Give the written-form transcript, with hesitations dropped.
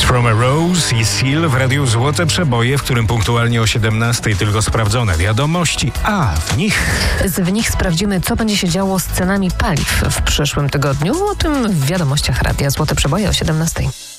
From a Rose i Seal w Radiu Złote Przeboje, w którym punktualnie o 17:00 tylko sprawdzone wiadomości, a w nich sprawdzimy, co będzie się działo z cenami paliw w przyszłym tygodniu. O tym w wiadomościach Radia Złote Przeboje o 17:00.